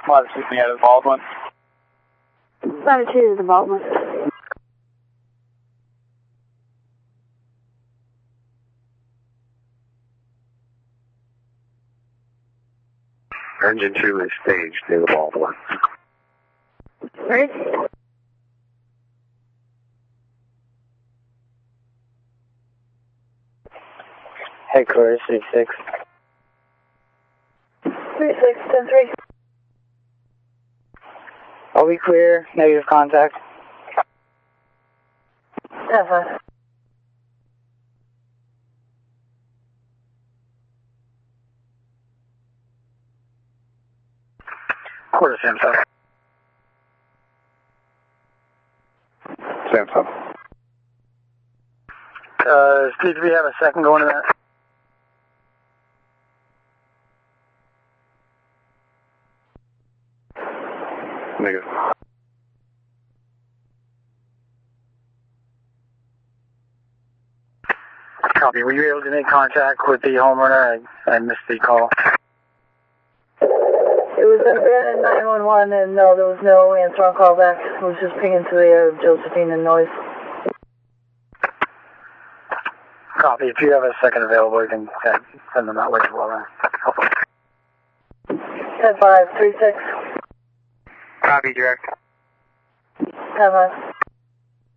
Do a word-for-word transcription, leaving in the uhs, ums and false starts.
Latitude me out of Baldwin. Latitude is the Baldwin. Engine two is staged near the Baldwin. Right? Headquarters, three six. three six, ten three. Are we clear? Negative contact. F five. Quarter Samsung. Samsung. Uh, Steve, do we have a second going to that? Negative. Copy. Were you able to make contact with the homeowner? I, I missed the call. It was at nine one one and no, there was no answer on call back. It was just pinging to the air of Josephine and noise. Copy. If you have a second available, you can uh, send them that way as well. Then. ten five, three six. Copy, direct. ten five.